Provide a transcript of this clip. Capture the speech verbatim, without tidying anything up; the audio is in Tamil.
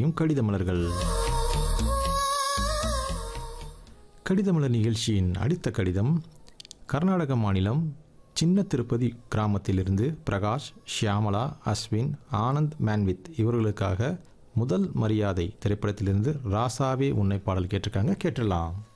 இணையும் கடித மலர்கள். கடிதமலர் நிகழ்ச்சியின் அடுத்த கடிதம் கர்நாடக மாநிலம் சின்ன திருப்பதி கிராமத்திலிருந்து பிரகாஷ், ஷியாமலா, அஸ்வின், ஆனந்த், மேன்வித் இவர்களுக்காக முதல் மரியாதை திரைப்படத்திலிருந்து ராசாவே உன்னை பாடல் கேட்டிருக்காங்க. கேட்டுடலாம்.